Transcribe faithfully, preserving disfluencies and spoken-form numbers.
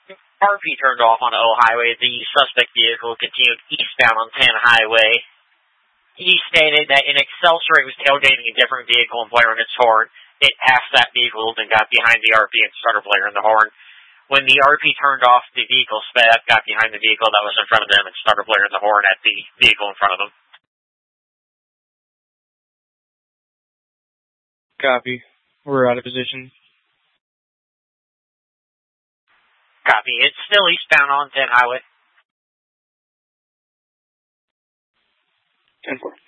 R P turned off on O Highway. The suspect vehicle continued eastbound on ten Highway. He stated that in Excelsior, he was tailgating a different vehicle and blaring its horn. It passed that vehicle and got behind the R P and started blaring the horn. When the R P turned off, the vehicle sped up, got behind the vehicle that was in front of them, and started blaring the horn at the vehicle in front of them. Copy. We're out of position. Copy. It's still eastbound on ten Highway. ten four.